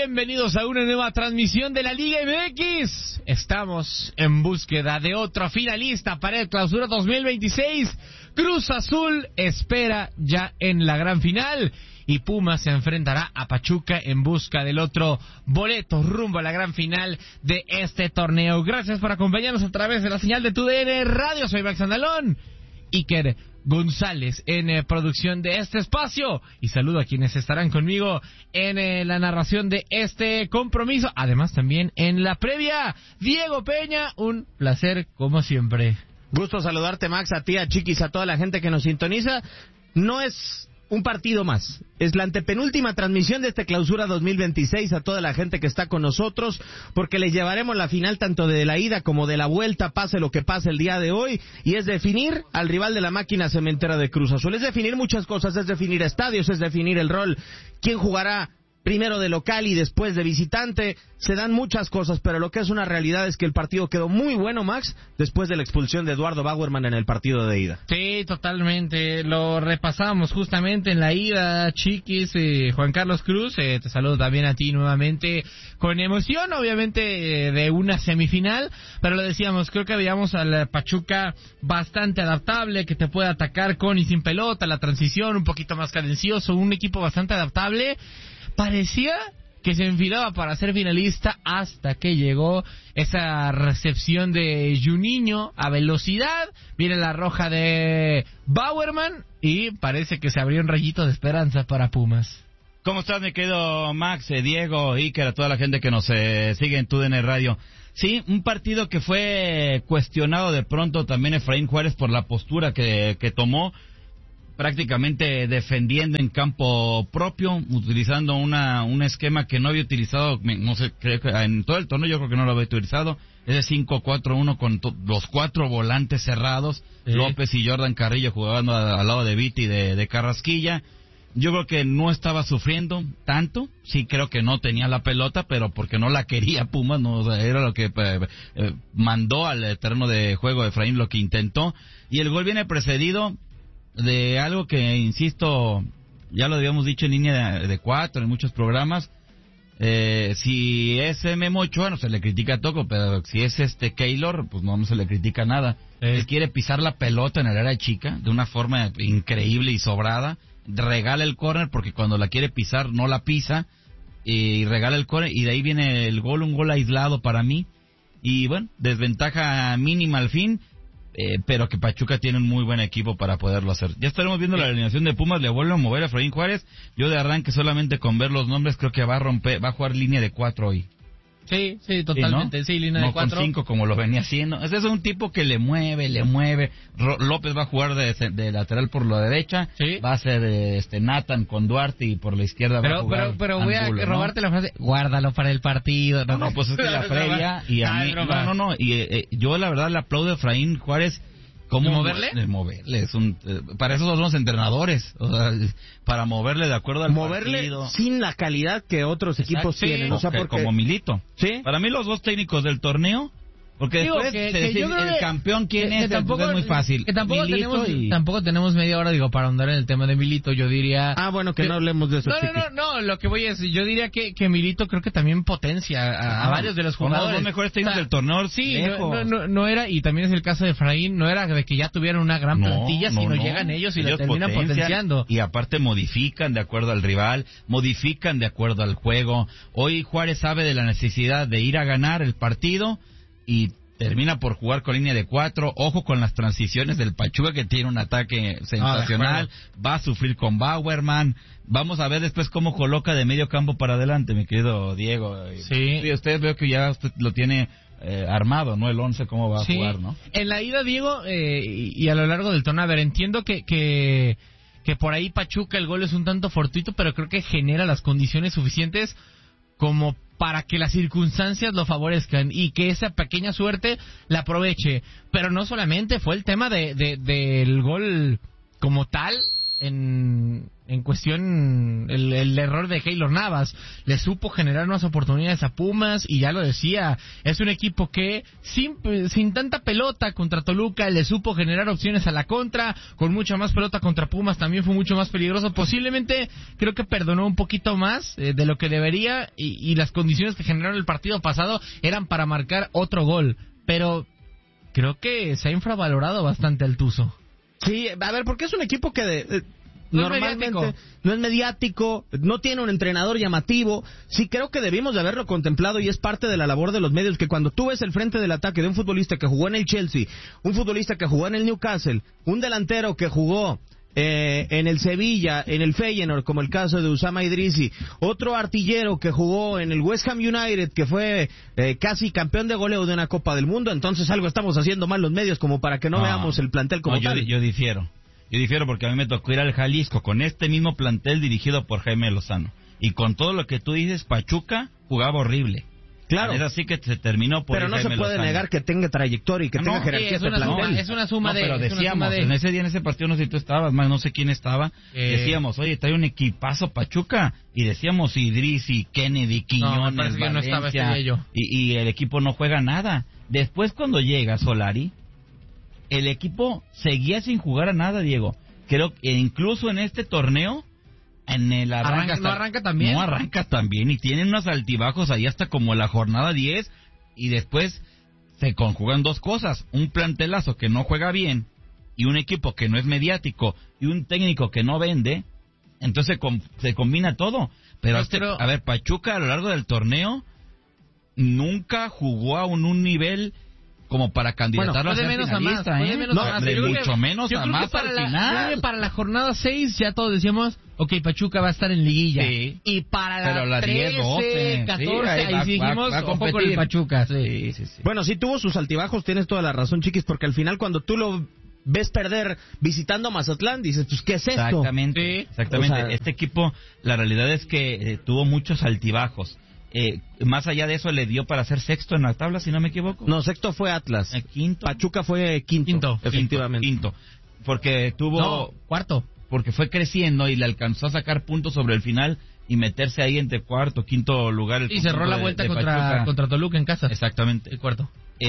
Bienvenidos a una nueva transmisión de la Liga MX. Estamos en búsqueda de otro finalista para el Clausura 2026. Cruz Azul espera ya en la gran final y Pumas se enfrentará a Pachuca en busca del otro boleto rumbo a la gran final de este torneo. Gracias por acompañarnos a través de la señal de TUDN Radio. Soy Max Andalón. Iker González en producción de este espacio y saludo a quienes estarán conmigo en la narración de este compromiso, además también en la previa. Diego Peña, un placer como siempre. Gusto saludarte, Max, a ti, a Chiquis, a toda la gente que nos sintoniza. No es un partido más, es la antepenúltima transmisión de este Clausura 2026 a toda la gente que está con nosotros, porque les llevaremos la final tanto de la ida como de la vuelta, pase lo que pase el día de hoy, y es definir al rival de la máquina cementera de Cruz Azul, es definir muchas cosas, es definir estadios, es definir el rol, quién jugará primero de local y después de visitante, se dan muchas cosas, pero lo que es una realidad es que el partido quedó muy bueno, Max, después de la expulsión de Eduardo Bauerman en el partido de ida. Sí, totalmente, lo repasamos justamente en la ida, Chiquis, Juan Carlos Cruz, te saludo también a ti nuevamente, con emoción, obviamente, de una semifinal, pero lo decíamos, creo que veíamos al Pachuca bastante adaptable, que te puede atacar con y sin pelota, la transición un poquito más cadencioso, un equipo bastante adaptable. Parecía que se enfilaba para ser finalista hasta que llegó esa recepción de Juninho a velocidad, viene la roja de Bauerman y parece que se abrió un rayito de esperanza para Pumas. ¿Cómo estás, mi querido Max, Diego, Iker, a toda la gente que nos sigue en TUDN Radio? Sí, un partido que fue cuestionado de pronto también Efraín Juárez por la postura que tomó, prácticamente defendiendo en campo propio, utilizando un esquema que no había utilizado, no sé, creo que en todo el torneo yo creo que no lo había utilizado, es de 5-4-1 con los cuatro volantes cerrados, sí. López y Jordan Carrillo jugando al lado de Viti de Carrasquilla. Yo creo que no estaba sufriendo tanto, sí creo que no tenía la pelota, pero porque no la quería Pumas, no, o sea, era lo que mandó al terreno de juego Efraín, lo que intentó, y el gol viene precedido de algo que, insisto, ya lo habíamos dicho en línea de 4 en muchos programas. Si es Memo Ochoa no se le critica Toco, pero si es Keylor, pues no se le critica nada. Él quiere pisar la pelota en el área chica de una forma increíble y sobrada, regala el córner porque cuando la quiere pisar no la pisa y regala el córner y de ahí viene el gol, un gol aislado para mí y bueno, desventaja mínima al fin. Pero que Pachuca tiene un muy buen equipo para poderlo hacer. Ya estaremos viendo la alineación de Pumas, le vuelve a mover a Efraín Juárez. Yo de arranque solamente con ver los nombres creo que va a jugar línea de 4 hoy. Sí, totalmente, ¿no? Sí, línea de 4. No con 5 como lo venía haciendo. Ese es un tipo que le mueve. López va a jugar de lateral por la derecha. ¿Sí? Va a ser Nathan con Duarte y por la izquierda va a jugar Pero voy a robarte la frase, guárdalo para el partido. No, pues es que la previa y a mí... No, y yo la verdad le aplaudo a Efraín Juárez. ¿Cómo moverle? Para eso son los entrenadores, o sea, para moverle de acuerdo al partido. Sin la calidad que otros equipos tienen, o sea, porque... como Milito. ¿Sí? Para mí los dos técnicos del torneo, porque después el campeón quién es, tampoco, es muy fácil. Que tampoco tenemos media hora, para ahondar en el tema de Milito, yo diría... bueno, que no hablemos de eso. No, lo que voy es, yo diría que Milito creo que también potencia a varios de los jugadores. Los mejores técnicos del torneo. Sí, no era, y también es el caso de Efraín, no era de que ya tuvieran una gran plantilla, sino llegan ellos y la terminan potenciando. Y aparte modifican de acuerdo al rival, modifican de acuerdo al juego. Hoy Juárez sabe de la necesidad de ir a ganar el partido y termina por jugar con línea de 4. Ojo con las transiciones del Pachuca, que tiene un ataque sensacional. Va a sufrir con Bauerman. Vamos a ver después cómo coloca de medio campo para adelante, mi querido Diego. Sí. Usted veo que ya usted lo tiene armado, ¿no? El 11, cómo va a jugar, ¿no? En la ida, Diego, y a lo largo del torneo, a ver, entiendo que por ahí Pachuca el gol es un tanto fortuito, pero creo que genera las condiciones suficientes como para que las circunstancias lo favorezcan y que esa pequeña suerte la aproveche. Pero no solamente fue el tema del gol como tal, en cuestión el error de Keylor Navas. Le supo generar unas oportunidades a Pumas y ya lo decía, es un equipo que sin tanta pelota contra Toluca le supo generar opciones a la contra, con mucha más pelota contra Pumas también fue mucho más peligroso. Posiblemente creo que perdonó un poquito más de lo que debería y las condiciones que generaron el partido pasado eran para marcar otro gol, pero creo que se ha infravalorado bastante al Tuzo. Sí, a ver, porque es un equipo que normalmente no es mediático, no tiene un entrenador llamativo. Sí, creo que debimos de haberlo contemplado y es parte de la labor de los medios, que cuando tú ves el frente del ataque de un futbolista que jugó en el Chelsea, un futbolista que jugó en el Newcastle, un delantero que jugó en el Sevilla, en el Feyenoord, como el caso de Usama Idrisi, otro artillero que jugó en el West Ham United, que fue casi campeón de goleo de una Copa del Mundo, entonces algo estamos haciendo mal los medios como para que no veamos el plantel como tal. Yo difiero porque a mí me tocó ir al Jalisco con este mismo plantel dirigido por Jaime Lozano, y con todo lo que tú dices, Pachuca jugaba horrible. Claro. Es así que se terminó por pero no Jaime se puede Lozano. negar que tenga trayectoria y que tenga jerarquía este plantel. Es una suma de... Pero decíamos, en ese día, en ese partido, no sé si tú estabas, más no sé quién estaba, decíamos, oye, trae un equipazo Pachuca, y decíamos Idrisi, Kennedy, Quiñones, Valencia, no estaba este y el equipo no juega nada. Después, cuando llega Solari, el equipo seguía sin jugar a nada, Diego. Creo que incluso en este torneo, en el arranca también y tienen unos altibajos ahí hasta como la jornada 10, y después se conjugan dos cosas: un plantelazo que no juega bien y un equipo que no es mediático y un técnico que no vende. Entonces se combina todo. Pero a ver, Pachuca a lo largo del torneo nunca jugó a un nivel como para candidatarlo a ser finalista, mucho menos a más al final. Para la jornada 6 ya todos decíamos, ok, Pachuca va a estar en liguilla. Sí. Y para la 13, 12, 14, ahí dijimos, ojo con el Pachuca. Sí. Bueno, sí tuvo sus altibajos, tienes toda la razón, Chiquis, porque al final cuando tú lo ves perder visitando a Mazatlán, dices, pues, ¿qué es esto? Exactamente. O sea, este equipo, la realidad es que tuvo muchos altibajos. Más allá de eso, le dio para ser sexto en la tabla, si no me equivoco. No, sexto fue Atlas. Quinto. Pachuca fue quinto, efectivamente. Quinto. Porque cuarto. Porque fue creciendo y le alcanzó a sacar puntos sobre el final y meterse ahí entre cuarto, quinto lugar. Y cerró la vuelta contra Toluca en casa. Exactamente. El cuarto.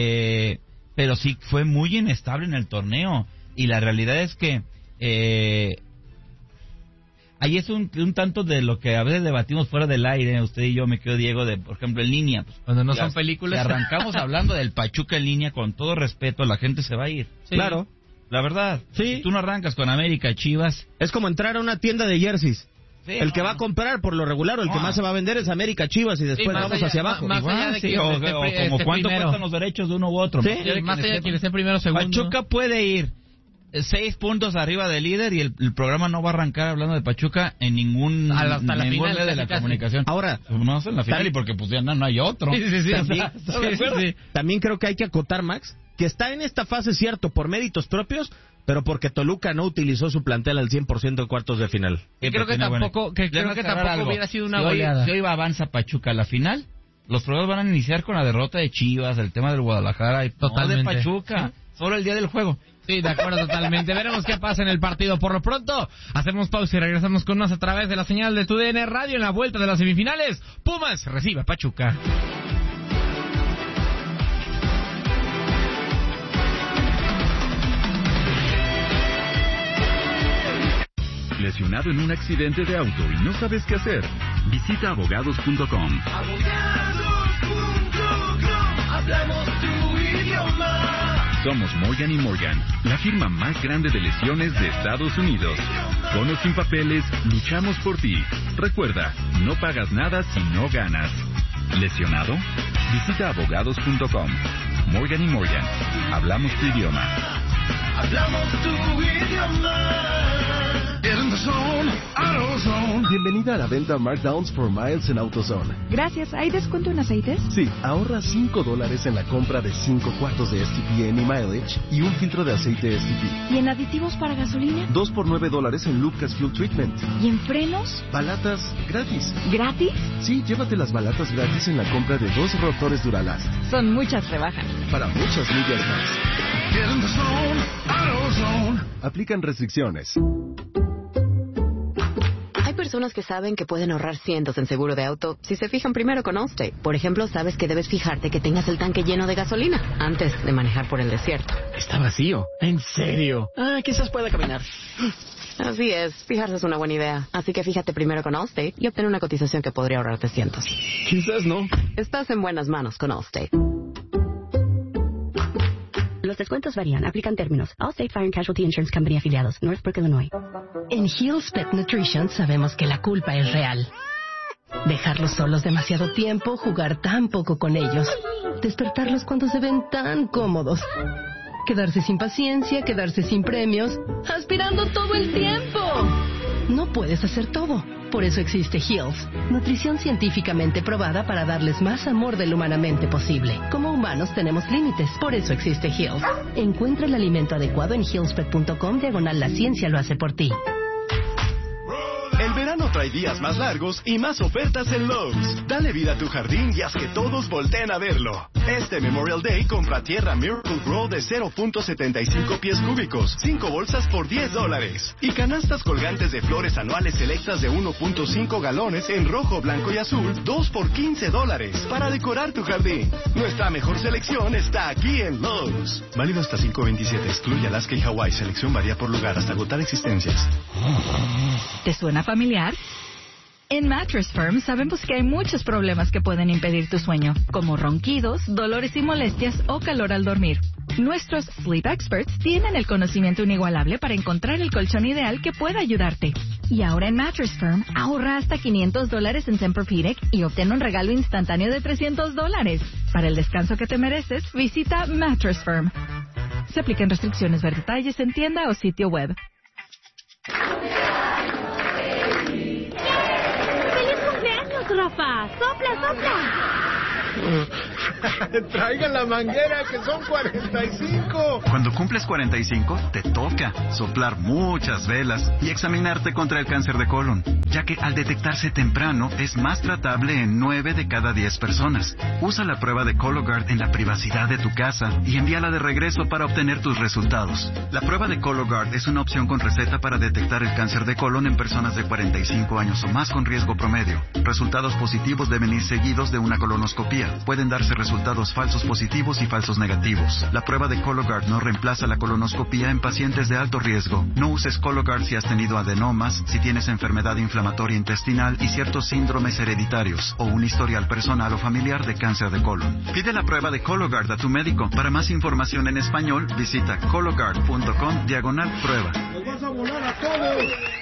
Pero sí fue muy inestable en el torneo. Y la realidad es que ahí es un tanto de lo que a veces debatimos fuera del aire, usted y yo, me quedo Diego, de por ejemplo en línea. Pues, cuando no son películas. Si arrancamos hablando del Pachuca en línea, con todo respeto, la gente se va a ir. Sí. Claro. La verdad. Sí. Si tú no arrancas con América, Chivas. Es como entrar a una tienda de jerseys. Sí, el que va a comprar por lo regular o el que más se va a vender es América, Chivas, y después vamos hacia abajo. Más allá de que o como cuánto cuestan los derechos de uno u otro. Sí. Más allá de que esté primero o segundo. Pachuca puede ir 6 puntos arriba del líder y el programa no va a arrancar hablando de Pachuca en ningún medio de la comunicación. Ahora, no en la final y porque pues ya no hay otro. Sí. También creo que hay que acotar, Max, que está en esta fase, cierto, por méritos propios, pero porque Toluca no utilizó su plantel al 100% en cuartos de final. Y creo que tampoco hubiera sido una goleada. Si hoy avanza Pachuca a la final, los programas van a iniciar con la derrota de Chivas, el tema del Guadalajara y totalmente. No de Pachuca, solo el día del juego. Sí, de acuerdo, totalmente. Veremos qué pasa en el partido. Por lo pronto, hacemos pausa y regresamos con más a través de la señal de TUDN Radio en la vuelta de las semifinales. Pumas recibe a Pachuca. Lesionado en un accidente de auto y no sabes qué hacer, visita abogados.com. Hablamos tu idioma. Somos Morgan & Morgan, la firma más grande de lesiones de Estados Unidos. Con o sin papeles, luchamos por ti. Recuerda, no pagas nada si no ganas. ¿Lesionado? Visita abogados.com. Morgan & Morgan, hablamos tu idioma. Hablamos tu idioma. Bienvenida a la venta Markdowns for Miles en AutoZone. Gracias. ¿Hay descuento en aceites? Sí, ahorra $5 en la compra de 5 cuartos de STP Any Mileage y un filtro de aceite STP. ¿Y en aditivos para gasolina? 2 por $9 en Lucas Fuel Treatment. ¿Y en frenos? Balatas gratis. ¿Gratis? Sí, llévate las balatas gratis en la compra de 2 rotores Duralast. Son muchas rebajas. Para muchas millas más. Aplican restricciones. personas que saben que pueden ahorrar cientos en seguro de auto si se fijan primero con Allstate. Por ejemplo, sabes que debes fijarte que tengas el tanque lleno de gasolina antes de manejar por el desierto. Está vacío. ¿En serio? Quizás pueda caminar. Así es, fijarse es una buena idea. Así que fíjate primero con Allstate y obtén una cotización que podría ahorrarte cientos. Quizás no. Estás en buenas manos con Allstate. Los descuentos varían. Aplican términos. Allstate Fire and Casualty Insurance Company afiliados. Northbrook, Illinois. En Hill's Pet Nutrition sabemos que la culpa es real. Dejarlos solos demasiado tiempo, jugar tan poco con ellos, despertarlos cuando se ven tan cómodos, quedarse sin paciencia, quedarse sin premios, aspirando todo el tiempo. No puedes hacer todo. Por eso existe Hill's, nutrición científicamente probada para darles más amor del humanamente posible. Como humanos tenemos límites, por eso existe Hill's. Encuentra el alimento adecuado en hillspet.com/la ciencia lo hace por ti. El verano trae días más largos y más ofertas en Lowe's. Dale vida a tu jardín y haz que todos volteen a verlo. Este Memorial Day compra tierra Miracle Grow de 0.75 pies cúbicos, 5 bolsas por $10. Y canastas colgantes de flores anuales selectas de 1.5 galones en rojo, blanco y azul, 2 por $15. Para decorar tu jardín. Nuestra mejor selección está aquí en Lowe's. Válido hasta 5/27. Excluye Alaska y Hawái. Selección varía por lugar hasta agotar existencias. ¿Te suena familiar? En Mattress Firm sabemos que hay muchos problemas que pueden impedir tu sueño, como ronquidos, dolores y molestias o calor al dormir. Nuestros Sleep Experts tienen el conocimiento inigualable para encontrar el colchón ideal que pueda ayudarte. Y ahora en Mattress Firm, ahorra hasta $500 en Tempur-Pedic y obtén un regalo instantáneo de $300. Para el descanso que te mereces, visita Mattress Firm. Se aplican restricciones. Ver detalles en tienda o sitio web. Rafa, sopla, sopla. Traigan la manguera, que son 45. Cuando cumples 45, te toca soplar muchas velas y examinarte contra el cáncer de colon, ya que al detectarse temprano es más tratable en 9 de cada 10 personas. Usa la prueba de Cologuard en la privacidad de tu casa y envíala de regreso para obtener tus resultados. La prueba de Cologuard es una opción con receta para detectar el cáncer de colon en personas de 45 años o más con riesgo promedio. Resultados positivos deben ir seguidos de una colonoscopia. Pueden darse resultados falsos positivos y falsos negativos. La prueba de Cologuard no reemplaza la colonoscopia en pacientes de alto riesgo. No uses Cologuard si has tenido adenomas, si tienes enfermedad inflamatoria intestinal y ciertos síndromes hereditarios o un historial personal o familiar de cáncer de colon. Pide la prueba de Cologuard a tu médico. Para más información en español, visita cologuard.com/prueba. ¡Nos vas a volar a todos!